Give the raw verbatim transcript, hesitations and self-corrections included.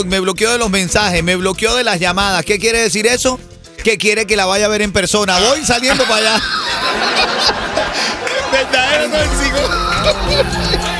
me bloqueó de los mensajes, me bloqueó de las llamadas. ¿Qué quiere decir eso? Que quiere que la vaya a ver en persona. Voy saliendo para allá. Verdadero tóxico.